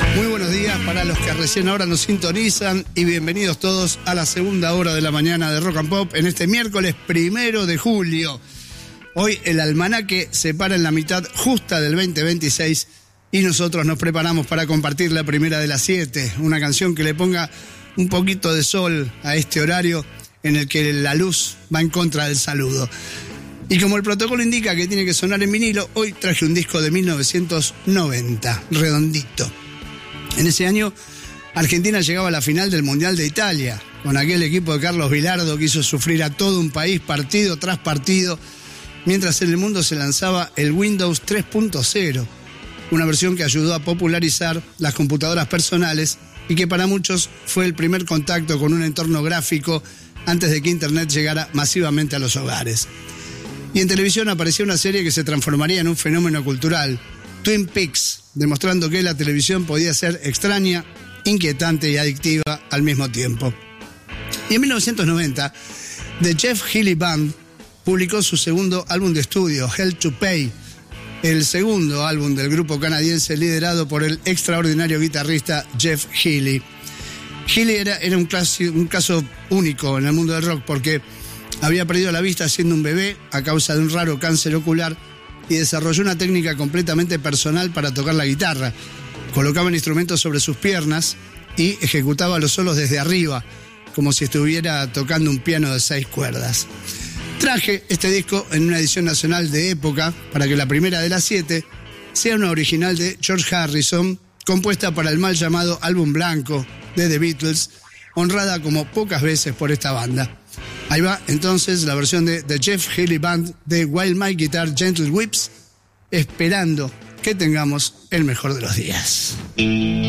Muy buenos días para los que recién ahora nos sintonizan y bienvenidos todos a la segunda hora de la mañana de Rock and Pop en este miércoles 1 de julio. Hoy el almanaque se para en la mitad justa del 2026 y nosotros nos preparamos para compartir la primera de las 7, una canción que le ponga un poquito de sol a este horario en el que la luz va en contra del saludo. Y como el protocolo indica que tiene que sonar en vinilo, hoy traje un disco de 1990, redondito. En ese año, Argentina llegaba a la final del Mundial de Italia, con aquel equipo de Carlos Bilardo que hizo sufrir a todo un país partido tras partido, mientras en el mundo se lanzaba el Windows 3.0, una versión que ayudó a popularizar las computadoras personales y que para muchos fue el primer contacto con un entorno gráfico antes de que Internet llegara masivamente a los hogares. Y en televisión apareció una serie que se transformaría en un fenómeno cultural, Twin Peaks, demostrando que la televisión podía ser extraña, inquietante y adictiva al mismo tiempo. Y en 1990, The Jeff Healey Band publicó su segundo álbum de estudio, Hell to Pay, el segundo álbum del grupo canadiense liderado por el extraordinario guitarrista Jeff Healey. Healey era un caso único en el mundo del rock porque había perdido la vista siendo un bebé a causa de un raro cáncer ocular y desarrolló una técnica completamente personal para tocar la guitarra. Colocaba el instrumento sobre sus piernas y ejecutaba los solos desde arriba, como si estuviera tocando un piano de 6 cuerdas. Traje este disco en una edición nacional de época para que la primera de las 7 sea una original de George Harrison, compuesta para el mal llamado Álbum Blanco de The Beatles, honrada como pocas veces por esta banda. Ahí va entonces la versión de The Jeff Healey Band de While My Guitar Gentle Weeps, esperando que tengamos el mejor de los días.